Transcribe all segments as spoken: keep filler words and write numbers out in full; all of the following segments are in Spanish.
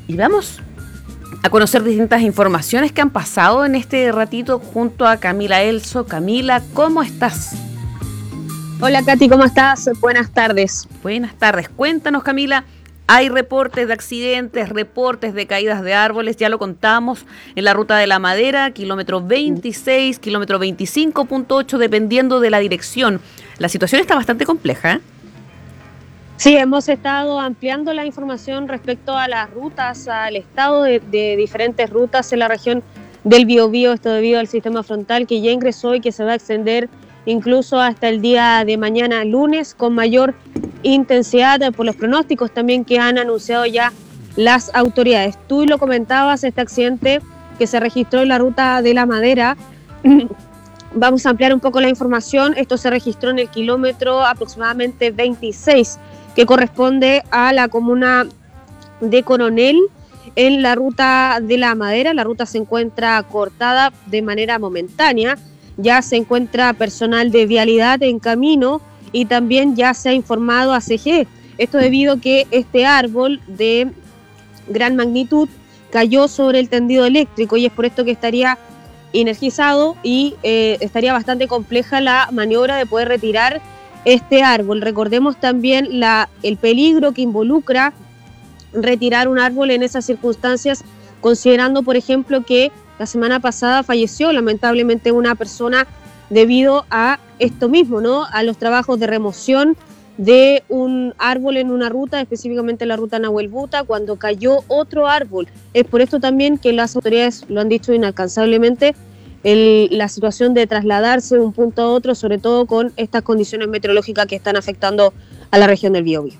Y vamos a conocer distintas informaciones que han pasado en este ratito junto a Camila Elso. Camila, ¿cómo estás? Hola Katy, ¿cómo estás? Buenas tardes. Buenas tardes. Cuéntanos, Camila. Hay reportes de accidentes, reportes de caídas de árboles, ya lo contamos, en la ruta de la Madera, kilómetro veintiséis, kilómetro veinticinco punto ocho, dependiendo de la dirección. La situación está bastante compleja, ¿eh? Sí, hemos estado ampliando la información respecto a las rutas, al estado de, de diferentes rutas en la región del Biobío, esto debido al sistema frontal que ya ingresó y que se va a extender incluso hasta el día de mañana lunes con mayor intensidad por los pronósticos también que han anunciado ya las autoridades. Tú lo comentabas, este accidente que se registró en la ruta de la Madera. Vamos a ampliar un poco la información. Esto se registró en el kilómetro aproximadamente veintiséis, que corresponde a la comuna de Coronel, en la ruta de la Madera. La ruta se encuentra cortada de manera momentánea. Ya se encuentra personal de vialidad en camino y también ya se ha informado a C G E. Esto debido a que este árbol de gran magnitud cayó sobre el tendido eléctrico y es por esto que estaría energizado y eh, estaría bastante compleja la maniobra de poder retirar este árbol. Recordemos también la, el peligro que involucra retirar un árbol en esas circunstancias, considerando, por ejemplo, que la semana pasada falleció lamentablemente una persona debido a esto mismo, ¿no? A los trabajos de remoción de un árbol en una ruta, específicamente la ruta Nahuel Buta, cuando cayó otro árbol. Es por esto también que las autoridades lo han dicho inalcanzablemente, el, la situación de trasladarse de un punto a otro, sobre todo con estas condiciones meteorológicas que están afectando a la región del Biobío.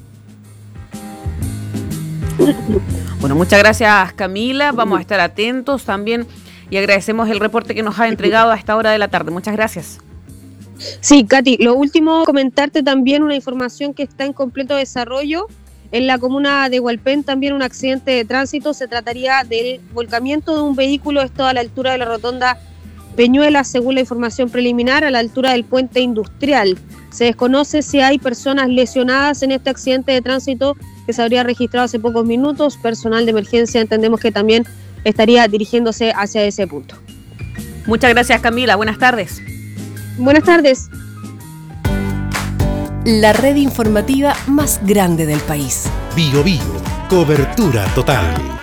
Bueno, muchas gracias, Camila. Vamos a estar atentos también y agradecemos el reporte que nos ha entregado a esta hora de la tarde. Muchas gracias. Sí, Katy, lo último, comentarte también una información que está en completo desarrollo. En la comuna de Hualpén también un accidente de tránsito. Se trataría del volcamiento de un vehículo, esto a la altura de la rotonda Peñuela, según la información preliminar, a la altura del puente industrial. Se desconoce si hay personas lesionadas en este accidente de tránsito que se habría registrado hace pocos minutos. Personal de emergencia entendemos que también estaría dirigiéndose hacia ese punto. Muchas gracias, Camila. Buenas tardes. Buenas tardes. La red informativa más grande del país. Biobío, cobertura total.